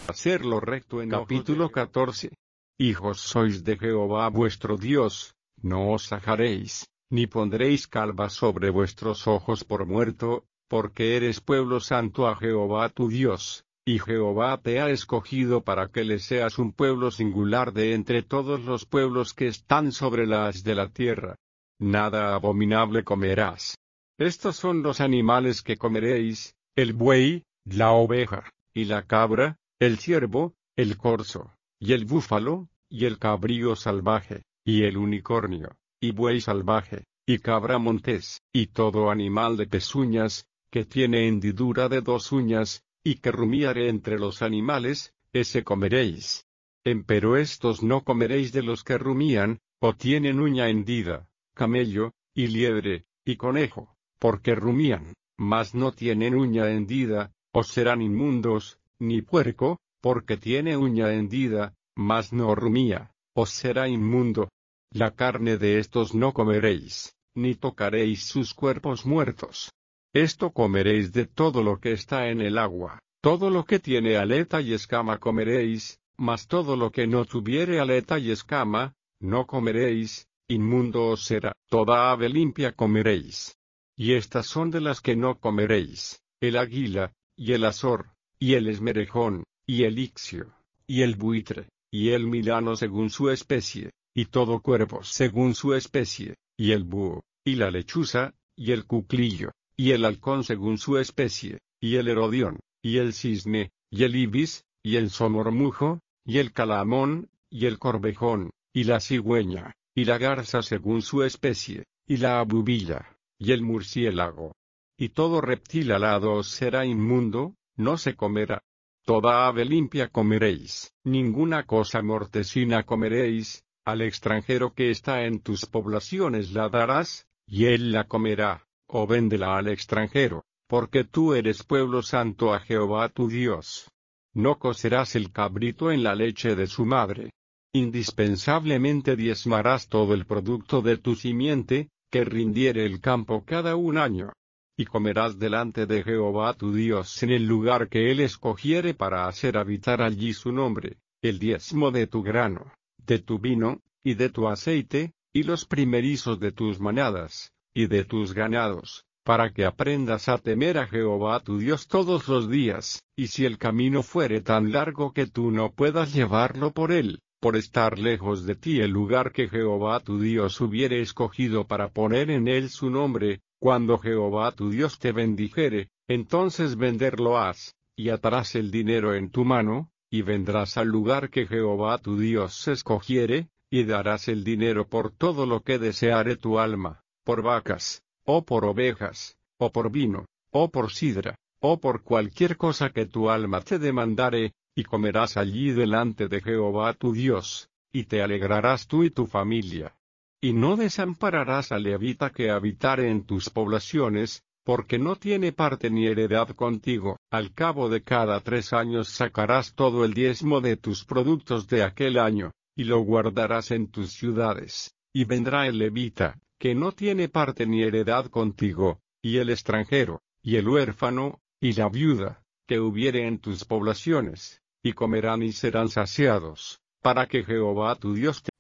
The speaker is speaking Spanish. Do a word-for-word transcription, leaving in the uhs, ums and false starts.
hacer lo recto en capítulo catorce. Hijos sois de Jehová vuestro Dios, no os ajaréis, ni pondréis calva sobre vuestros ojos por muerto, porque eres pueblo santo a Jehová tu Dios, y Jehová te ha escogido para que le seas un pueblo singular de entre todos los pueblos que están sobre la haz de la tierra. Nada abominable comerás. Estos son los animales que comeréis: el buey, la oveja, y la cabra, el ciervo, el corzo, y el búfalo, y el cabrío salvaje, y el unicornio, y buey salvaje, y cabra montés, y todo animal de pezuñas, que tiene hendidura de dos uñas, y que rumiare entre los animales, ese comeréis. Empero estos no comeréis de los que rumían, o tienen uña hendida: camello, y liebre, y conejo, porque rumían, mas no tienen uña hendida, os serán inmundos; ni puerco, porque tiene uña hendida, mas no rumía, os será inmundo. La carne de estos no comeréis, ni tocaréis sus cuerpos muertos. Esto comeréis de todo lo que está en el agua: todo lo que tiene aleta y escama comeréis, mas todo lo que no tuviere aleta y escama, no comeréis, inmundo os será. Toda ave limpia comeréis. Y estas son de las que no comeréis: el águila, y el azor, y el esmerejón, y el ixio, y el buitre, y el milano según su especie, y todo cuervo según su especie, y el búho, y la lechuza, y el cuclillo, y el halcón según su especie, y el herodión, y el cisne, y el ibis, y el somormujo, y el calamón, y el corvejón, y la cigüeña, y la garza según su especie, y la abubilla, y el murciélago. Y todo reptil alado os será inmundo, no se comerá. Toda ave limpia comeréis. Ninguna cosa mortecina comeréis: al extranjero que está en tus poblaciones la darás, y él la comerá, o véndela al extranjero, porque tú eres pueblo santo a Jehová tu Dios. No cocerás el cabrito en la leche de su madre. Indispensablemente diezmarás todo el producto de tu simiente, que rindiere el campo cada un año. Y comerás delante de Jehová tu Dios en el lugar que él escogiere para hacer habitar allí su nombre, el diezmo de tu grano, de tu vino, y de tu aceite, y los primerizos de tus manadas, y de tus ganados, para que aprendas a temer a Jehová tu Dios todos los días. Y si el camino fuere tan largo que tú no puedas llevarlo por él, por estar lejos de ti el lugar que Jehová tu Dios hubiere escogido para poner en él su nombre, cuando Jehová tu Dios te bendijere, entonces venderlo has, y atarás el dinero en tu mano, y vendrás al lugar que Jehová tu Dios escogiere, y darás el dinero por todo lo que deseare tu alma, por vacas, o por ovejas, o por vino, o por sidra, o por cualquier cosa que tu alma te demandare, y comerás allí delante de Jehová tu Dios, y te alegrarás tú y tu familia. Y no desampararás al levita que habitare en tus poblaciones, porque no tiene parte ni heredad contigo. Al cabo de cada tres años sacarás todo el diezmo de tus productos de aquel año, y lo guardarás en tus ciudades. Y vendrá el levita, que no tiene parte ni heredad contigo, y el extranjero, y el huérfano, y la viuda, que hubiere en tus poblaciones, y comerán y serán saciados, para que Jehová tu Dios te